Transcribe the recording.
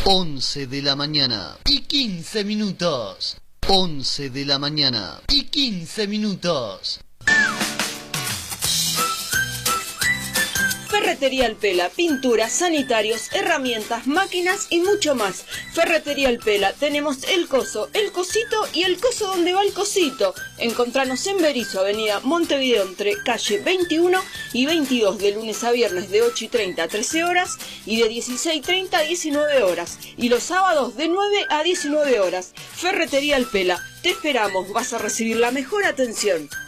11 de la mañana y 15 minutos. 11 de la mañana y 15 minutos. Ferretería El Pela, pinturas, sanitarios, herramientas, máquinas y mucho más. Ferretería El Pela, tenemos el coso, el cosito y el coso donde va el cosito. Encontranos en Berisso, avenida Montevideo, entre calle 21 y 22, de lunes a viernes de 8:30 a 13 horas y de 16:30 a 19 horas. Y los sábados de 9 a 19 horas. Ferretería El Pela, te esperamos, vas a recibir la mejor atención.